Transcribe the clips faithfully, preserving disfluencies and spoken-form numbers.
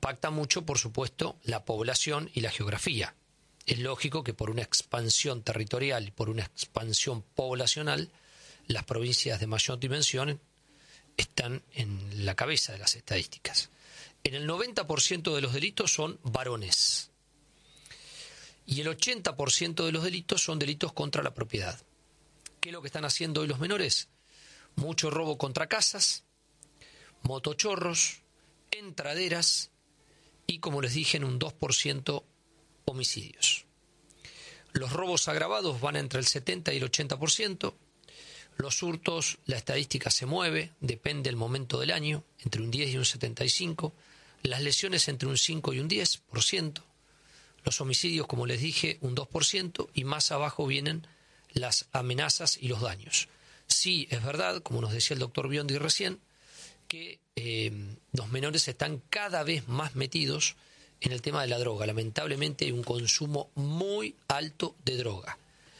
impacta mucho, por supuesto, la población y la geografía. Es lógico que por una expansión territorial y por una expansión poblacional, las provincias de mayor dimensión están en la cabeza de las estadísticas. En el noventa por ciento de los delitos son varones y el ochenta por ciento de los delitos son delitos contra la propiedad. ¿Qué es lo que están haciendo hoy los menores? Mucho robo contra casas, motochorros, entraderas y, como les dije, en un dos por ciento homicidios. Los robos agravados van entre el setenta y el ochenta por ciento. Los hurtos, la estadística se mueve, depende del momento del año, entre un diez y un setenta y cinco. Las lesiones entre un cinco y un diez por ciento. Los homicidios, como les dije, un dos por ciento. Y más abajo vienen las amenazas y los daños. Sí, es verdad, como nos decía el doctor Biondi recién, que eh, los menores están cada vez más metidos en el tema de la droga. Lamentablemente hay un consumo muy alto de droga.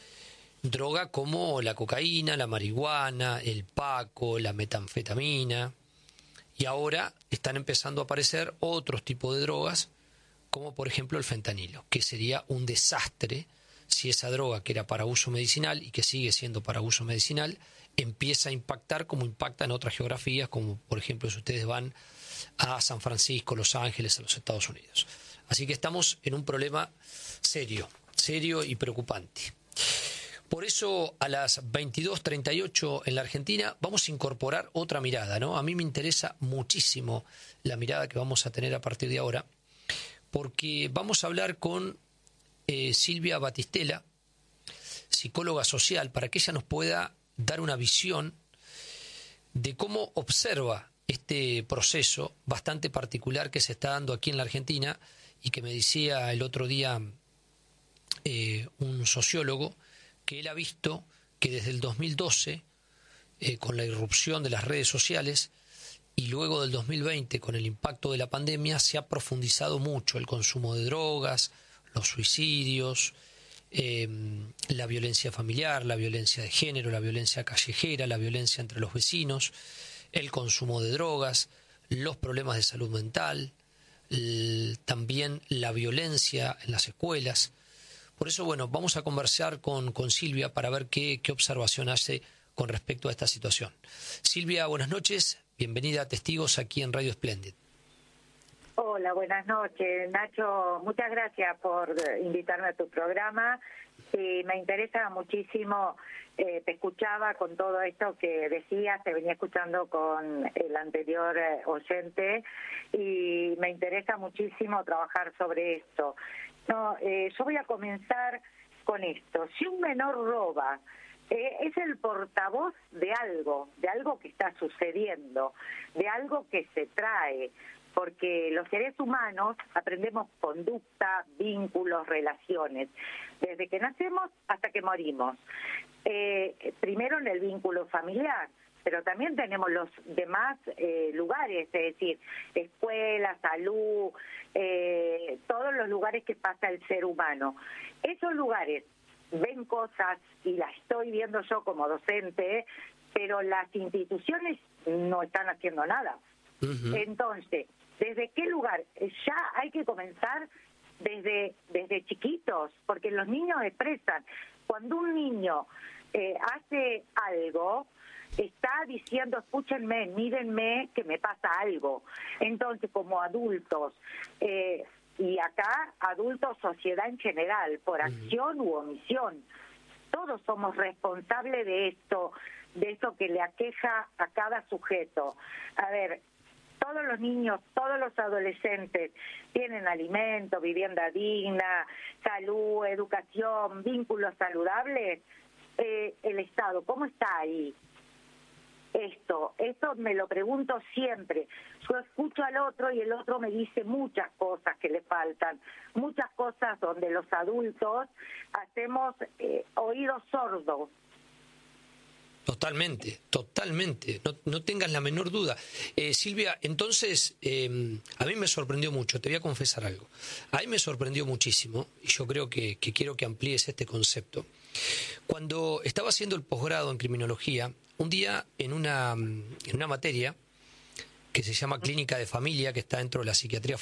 Droga como la cocaína, la marihuana, el paco, la metanfetamina. Y ahora están empezando a aparecer otros tipos de drogas, como por ejemplo el fentanilo, que sería un desastre si esa droga que era para uso medicinal y que sigue siendo para uso medicinal empieza a impactar como impacta en otras geografías, como por ejemplo si ustedes van a San Francisco, Los Ángeles, a los Estados Unidos. Así que estamos en un problema serio, serio y preocupante. Por eso a las veintidós treinta y ocho en la Argentina vamos a incorporar otra mirada, ¿no? A mí me interesa muchísimo la mirada que vamos a tener a partir de ahora, porque vamos a hablar con eh, Silvia Batistella, psicóloga social, para que ella nos pueda dar una visión de cómo observa este proceso bastante particular que se está dando aquí en la Argentina y que me decía el otro día eh, un sociólogo que él ha visto que desde el dos mil doce, eh, con la irrupción de las redes sociales, y luego del dos mil veinte, con el impacto de la pandemia, se ha profundizado mucho el consumo de drogas, los suicidios, eh, la violencia familiar, la violencia de género, la violencia callejera, la violencia entre los vecinos, el consumo de drogas, los problemas de salud mental, el, también la violencia en las escuelas. Por eso, bueno, vamos a conversar con, con Silvia para ver qué, qué observación hace con respecto a esta situación. Silvia, buenas noches. Bienvenida a Testigos aquí en Radio Splendid. Hola, buenas noches. Nacho, muchas gracias por invitarme a tu programa. Sí, me interesa muchísimo, eh, te escuchaba con todo esto que decías, te venía escuchando con el anterior eh, oyente y me interesa muchísimo trabajar sobre esto. No, eh, yo voy a comenzar con esto. Si un menor roba, eh, es el portavoz de algo, de algo que está sucediendo, de algo que se trae, porque los seres humanos aprendemos conducta, vínculos, relaciones, desde que nacemos hasta que morimos. Eh, primero en el vínculo familiar, pero también tenemos los demás eh, lugares, es decir, escuela, salud, eh, todos los lugares que pasa el ser humano. Esos lugares ven cosas y las estoy viendo yo como docente, pero las instituciones no están haciendo nada. Uh-huh. Entonces, ¿desde qué lugar? Ya hay que comenzar desde, desde chiquitos, porque los niños expresan. Cuando un niño eh, hace algo, está diciendo, escúchenme, mírenme, que me pasa algo. Entonces, como adultos, eh, y acá adultos, sociedad en general, por acción u omisión, todos somos responsables de esto, de esto que le aqueja a cada sujeto. A ver, todos los niños, todos los adolescentes tienen alimento, vivienda digna, salud, educación, vínculos saludables. Eh, el Estado, ¿cómo está ahí? Esto, esto me lo pregunto siempre. Yo escucho al otro y el otro me dice muchas cosas que le faltan, muchas cosas donde los adultos hacemos eh, oídos sordos. Totalmente, totalmente, no, no tengas la menor duda. Eh, Silvia, entonces, eh, a mí me sorprendió mucho, te voy a confesar algo. A mí me sorprendió muchísimo, y yo creo que, que quiero que amplíes este concepto. Cuando estaba haciendo el posgrado en criminología, un día en una, en una materia que se llama Clínica de Familia, que está dentro de la psiquiatría